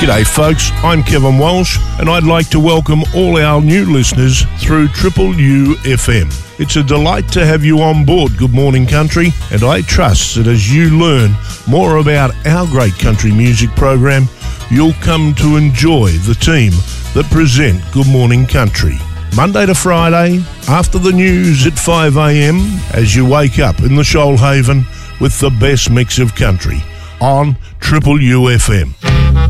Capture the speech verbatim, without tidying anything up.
G'day folks, I'm Kevin Walsh and I'd like to welcome all our new listeners through Triple U F M. It's a delight to have you on board Good Morning Country, and I trust that as you learn more about our great country music program, you'll come to enjoy the team that present Good Morning Country. Monday to Friday, after the news at five a.m, as you wake up in the Shoalhaven with the best mix of country on Triple U F M.